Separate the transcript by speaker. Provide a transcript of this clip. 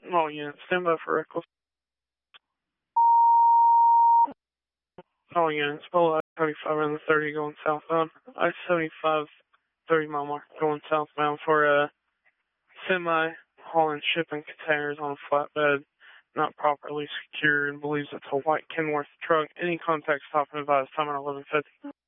Speaker 1: All units, stand by for reckless. All units, below I-35 and the 30 going southbound. I-75, 30 mile mark going southbound for a semi hauling shipping containers on a flatbed, not properly secured, believes it's a white Kenworth truck. Any contact stop and advise time at 11:50.